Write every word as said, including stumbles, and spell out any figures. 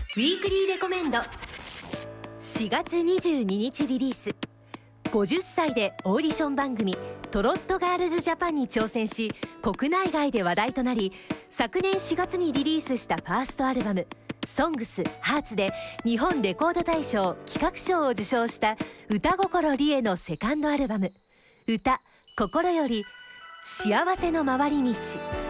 ウィークリーレコメンド。しがつにじゅうににちリリース、ごじゅっさいでオーディション番組トロットガールズジャパンに挑戦し、国内外で話題となり、昨年しがつにリリースしたファーストアルバムソングスハーツで日本レコード大賞企画賞を受賞した歌心理恵のセカンドアルバム歌心より幸せの回り道。